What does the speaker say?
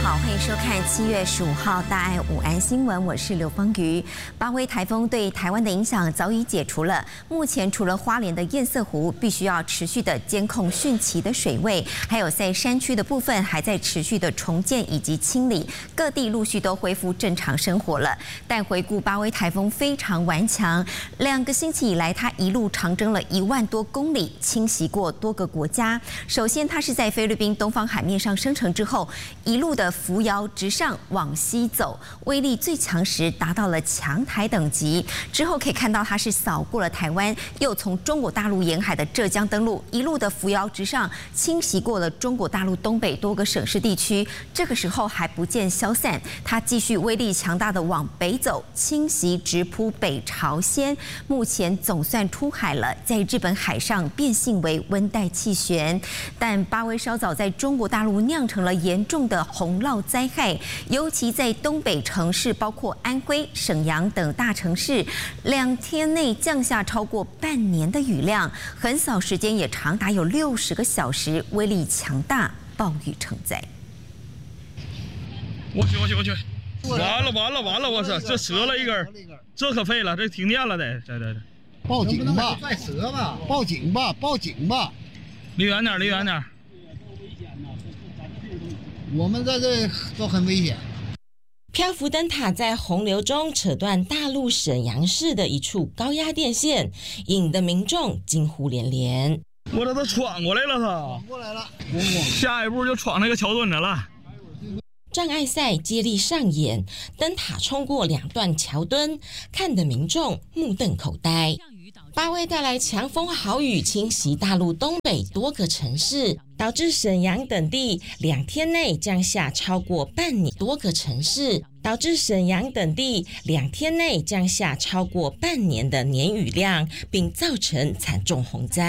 好，欢迎收看7月15号大爱午安新闻，我是刘芳瑜。巴威台风对台湾的影响早已解除了，目前除了花莲的堰塞湖必须要持续的监控汛期的水位，还有在山区的部分还在持续的重建以及清理，各地陆续都恢复正常生活了。但回顾巴威台风非常顽强，2个星期以来，它一路长征了1万多公里，侵袭过多个国家。首先，它是在菲律宾东方海面上生成之后，一路的扶摇直上往西走，威力最强时达到了强台等级。之后可以看到，它是扫过了台湾，又从中国大陆沿海的浙江登陆，一路的扶摇直上，侵袭过了中国大陆东北多个省市地区。这个时候还不见消散，它继续威力强大的往北走，侵袭直扑北朝鲜。目前总算出海了，在日本海上变性为温带气旋。但巴威稍早在中国大陆酿成了严重的洪涝灾害，尤其在东北城市，包括安徽、沈阳等大城市，2天内降下超过半年的雨量，横扫时间也长达有60个小时，威力强大，暴雨成灾。 我去！完了！我操，这折了一根，这可废了，这停电了得，这。 报警吧！拽折吧！报警吧！ 离远点！ 我们在这都很危险。 漂浮灯塔在洪流中扯断大陆沈阳市的一处高压电线，引得民众惊呼连连。 我这都闯过来了， 闯过来了， 下一步就闯那个桥墩子了。 障碍赛接力上演，灯塔冲过2段桥墩，看得民众目瞪口呆。巴威带来强风豪雨，侵袭大陆东北多个城市，导致沈阳等地2天内降下超过半年多个城市，导致沈阳等地2天内降下超过半年的年雨量，并造成惨重洪灾。